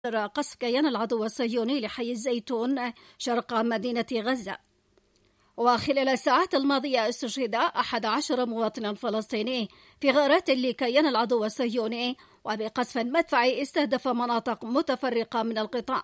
قصف كيان العدو الصهيوني لحي الزيتون شرق مدينة غزة. وخلال الساعات الماضية استشهد 11 مواطنا فلسطيني في غارات لكيان العدو الصهيوني وبقصف مدفعي استهدف مناطق متفرقة من القطاع.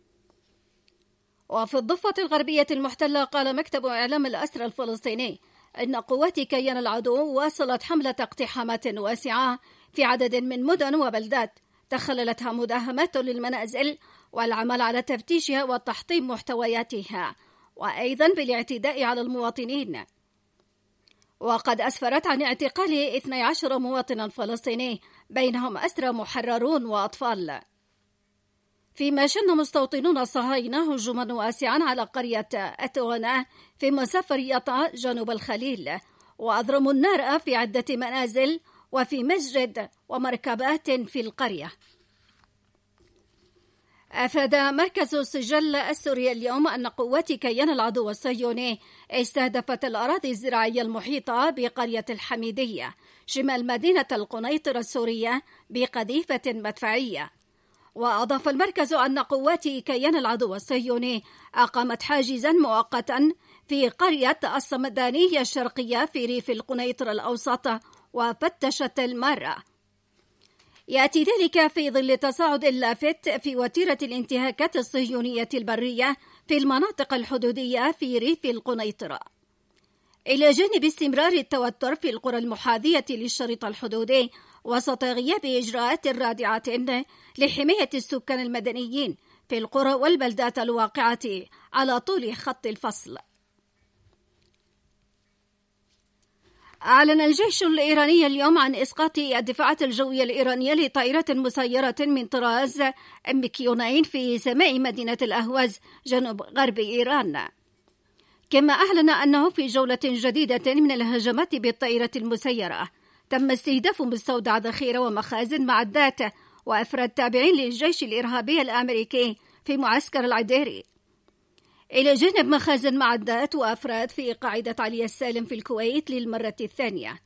وفي الضفة الغربية المحتلة قال مكتب إعلام الأسرى الفلسطيني إن قوات كيان العدو واصلت حملة اقتحامات واسعة في عدد من مدن وبلدات تخللتها مداهمات للمنازل والعمل على تفتيشها وتحطيم محتوياتها، وأيضا بالاعتداء على المواطنين. وقد أسفرت عن اعتقال 12 مواطنا فلسطيني بينهم أسرى محررون وأطفال. فيما شن مستوطنون الصهاينة هجوما واسعا على قرية أتونا في مسافر يطا جنوب الخليل، وأضرموا النار في عدة منازل وفي مسجد ومركبات في القرية. أفاد مركز السجل السوري اليوم أن قوات كيان العدو الصهيوني استهدفت الأراضي الزراعية المحيطة بقرية الحميدية شمال مدينة القنيطرة السورية بقذيفة مدفعية. وأضاف المركز أن قوات كيان العدو الصهيوني أقامت حاجزا مؤقتا في قرية الصمدانية الشرقية في ريف القنيطرة الأوسط وفتشت المارة. يأتي ذلك في ظل تصاعد لافت في وتيرة الانتهاكات الصهيونية البرية في المناطق الحدودية في ريف القنيطرة، إلى جانب استمرار التوتر في القرى المحاذية للشريط الحدودي وسط غياب إجراءات رادعة لحماية السكان المدنيين في القرى والبلدات الواقعة على طول خط الفصل. أعلن الجيش الإيراني اليوم عن إسقاط الدفاعات الجوية الإيرانية لطائرة مسيرة من طراز MQ-9 في سماء مدينة الأهواز جنوب غرب إيران، كما أعلن أنه في جولة جديدة من الهجمات بالطائرة المسيرة تم استهداف مستودع ذخيرة ومخازن معدات وأفراد تابعين للجيش الإرهابي الأمريكي في معسكر العديري، إلى جانب مخازن معدات وأفراد في قاعدة علي السالم في الكويت للمرة الثانية.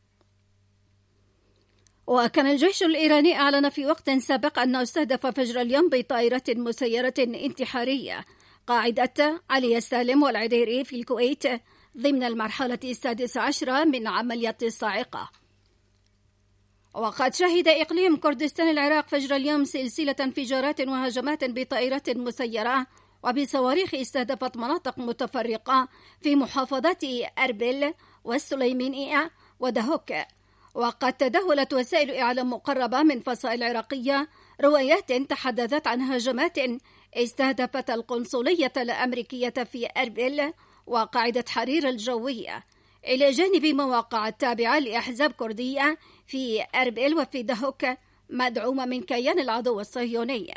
وكان الجيش الإيراني أعلن في وقت سابق أنه استهدف فجر اليوم بطائرة مسيرة انتحارية قاعدة علي السالم والعديري في الكويت ضمن المرحلة 16 من عملية الصاعقة. وقد شهد إقليم كردستان العراق فجر اليوم سلسلة انفجارات وهجمات بطائرة مسيرة وبصواريخ استهدفت مناطق متفرقة في محافظات أربيل والسليمانية ودهوك. وقد تداولت وسائل إعلام مقربة من فصائل عراقية روايات تحدثت عن هجمات استهدفت القنصلية الأمريكية في أربيل وقاعدة حرير الجوية، إلى جانب مواقع التابعة لأحزاب كردية في أربيل وفي دهوك مدعومة من كيان العدو الصهيوني.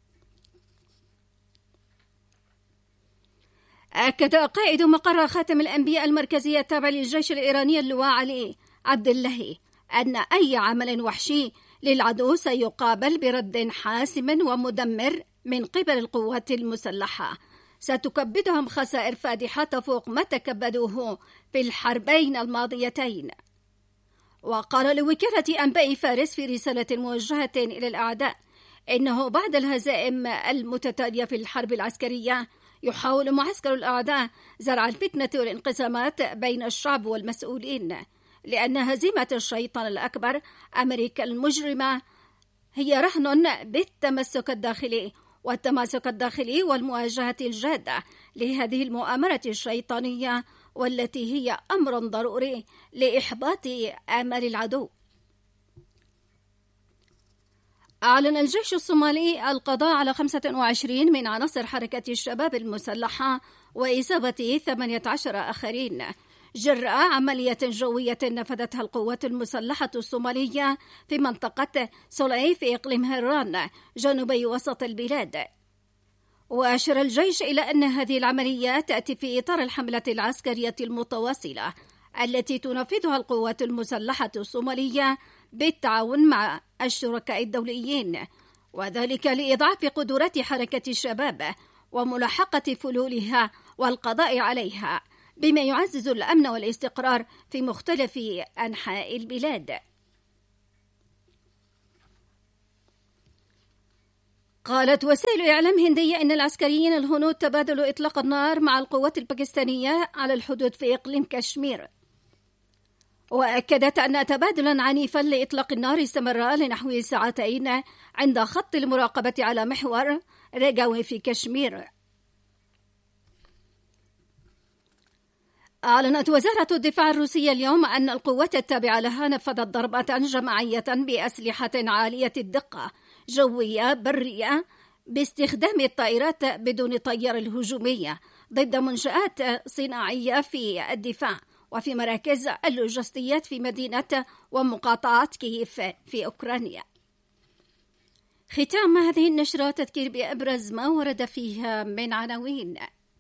أكد قائد مقر خاتم الأنبياء المركزية التابع للجيش الإيراني اللواء علي عبد اللهي أن أي عمل وحشي للعدو سيقابل برد حاسم ومدمر من قبل القوات المسلحة ستكبدهم خسائر فادحة تفوق ما تكبدوه في الحربين الماضيتين. وقال لوكالة أنباء فارس في رسالة موجهة إلى الأعداء إنه بعد الهزائم المتتالية في الحرب العسكرية يحاول معسكر الأعداء زرع الفتنة والانقسامات بين الشعب والمسؤولين، لأن هزيمة الشيطان الأكبر أمريكا المجرمة هي رهن بالتمسك الداخلي والتماسك الداخلي والمواجهة الجادة لهذه المؤامرة الشيطانية والتي هي أمر ضروري لإحباط آمال العدو. أعلن الجيش الصومالي القضاء على 25 من عناصر حركة الشباب المسلحة وإصابة 18 آخرين جراء عملية جوية نفذتها القوات المسلحة الصومالية في منطقة سولاي في إقليم هران جنوبي وسط البلاد. وأشار الجيش إلى أن هذه العمليات تأتي في إطار الحملة العسكرية المتواصلة التي تنفذها القوات المسلحة الصومالية بالتعاون مع الشركاء الدوليين، وذلك لإضعاف قدرات حركة الشباب وملاحقة فلولها والقضاء عليها، بما يعزز الأمن والاستقرار في مختلف أنحاء البلاد. قالت وسائل إعلام هندية إن العسكريين الهنود تبادلوا إطلاق النار مع القوات الباكستانية على الحدود في إقليم كشمير، وأكدت أن تبادلا عنيفا لإطلاق النار استمر لنحو ساعتين عند خط المراقبة على محور ريغاوي في كشمير. أعلنت وزارة الدفاع الروسية اليوم أن القوات التابعة لها نفذت ضربة جماعية بأسلحة عالية الدقة جوية برية باستخدام الطائرات بدون طيار الهجومية ضد منشآت صناعية في الدفاع وفي مراكز اللوجستيات في مدينة ومقاطعة كييف في أوكرانيا. ختام هذه النشرة تذكير بأبرز ما ورد فيها من عناوين.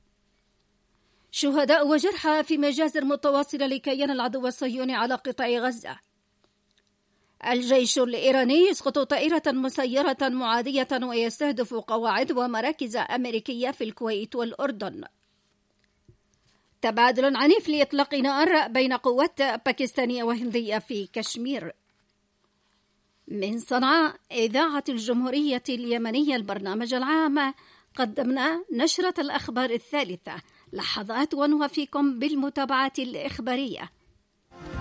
شهداء وجرحى في مجازر متواصلة لكيان العدو الصهيوني على قطاع غزة. الجيش الإيراني يسقط طائرة مسيرة معادية ويستهدف قواعد ومراكز أمريكية في الكويت والأردن. تبادل عنيف لإطلاق نار بين قوات باكستانية وهندية في كشمير. من صنعاء إذاعة الجمهورية اليمنية البرنامج العام، قدمنا نشرة الأخبار الثالثة. لحظات ونوفيكم بالمتابعة الإخبارية.